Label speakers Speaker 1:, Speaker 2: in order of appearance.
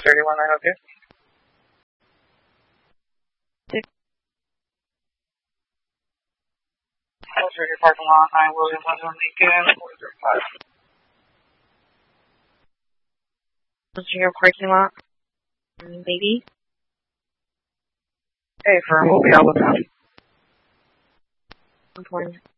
Speaker 1: 31902. Closer to parking lot 9 William Lincoln, 405.
Speaker 2: What's your parking lot, baby?
Speaker 1: Hey, firm, we'll be out with them.
Speaker 2: Important.